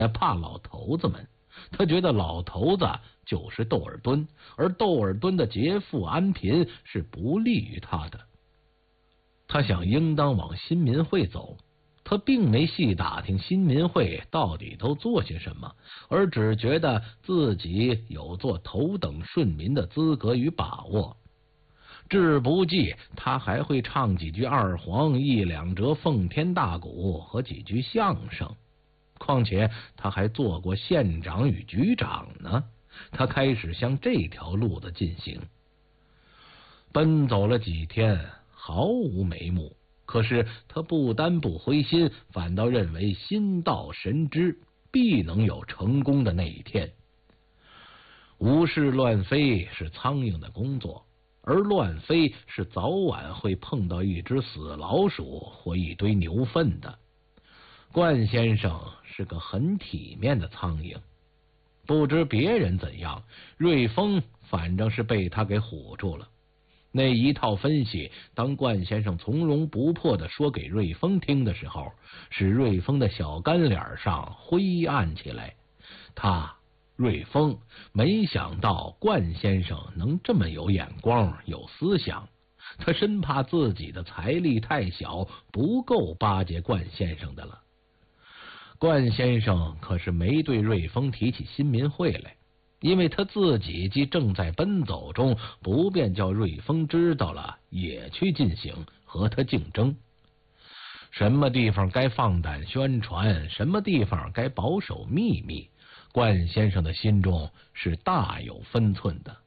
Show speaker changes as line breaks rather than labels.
怕老头子们，他觉得老头子就是窦尔敦，而窦尔敦的劫富安贫是不利于他的。他想应当往新民会走，他并没细打听新民会到底都做些什么，而只觉得自己有做头等顺民的资格与把握。志不济，他还会唱几句二黄、一两折奉天大鼓和几句相声。况且他还做过县长与局长呢，他开始向这条路子进行。奔走了几天，毫无眉目，可是他不单不灰心，反倒认为心到神知，必能有成功的那一天。无事乱飞是苍蝇的工作，而乱飞是早晚会碰到一只死老鼠或一堆牛粪的。冠先生是个很体面的苍蝇，不知别人怎样，瑞丰反正是被他给唬住了。那一套分析，当冠先生从容不迫地说给瑞丰听的时候，使瑞丰的小干脸上灰暗起来。瑞丰没想到冠先生能这么有眼光有思想，他深怕自己的财力太小，不够巴结冠先生的了。冠先生可是没对瑞丰提起新民会来，因为他自己既正在奔走中，不便叫瑞丰知道了也去进行和他竞争。什么地方该放胆宣传，什么地方该保守秘密，冠先生的心中是大有分寸的。